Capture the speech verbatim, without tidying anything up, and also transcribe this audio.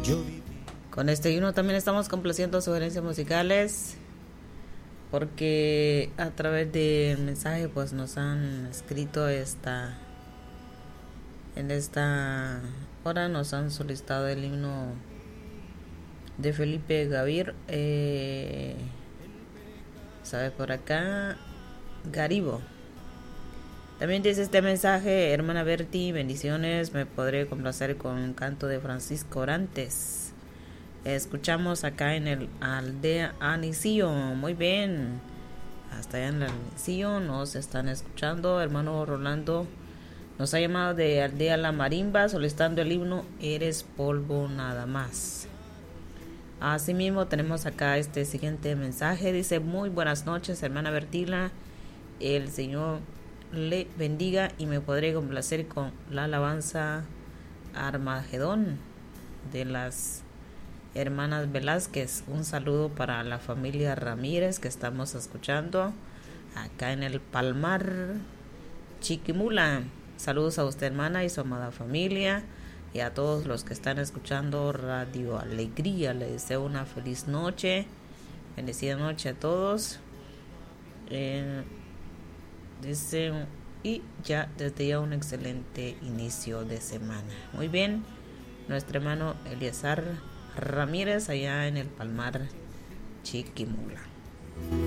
Con este himno también estamos complaciendo sugerencias musicales, porque a través del mensaje pues nos han escrito esta en esta hora nos han solicitado el himno de Felipe Gavir, eh, sabe por acá Garibo. También dice este mensaje: hermana Berti, bendiciones, me podré complacer con un canto de Francisco Orantes. Escuchamos acá en el aldea Anisillo. Muy bien, hasta allá en el Anisillo nos están escuchando. Hermano Rolando nos ha llamado de aldea La Marimba solicitando el himno Eres polvo nada más. Asimismo tenemos acá este siguiente mensaje, dice: muy buenas noches, hermana Bertila, el Señor le bendiga y me podré complacer con la alabanza Armagedón de las hermanas Velázquez. Un saludo para la familia Ramírez que estamos escuchando acá en el Palmar, Chiquimula. Saludos a usted, hermana, y su amada familia, y a todos los que están escuchando Radio Alegría. Les deseo una feliz noche, bendecida noche a todos. Eh, dice, y ya desde ya un excelente inicio de semana. Muy bien, nuestro hermano Eliezer Ramírez allá en el Palmar, Chiquimula.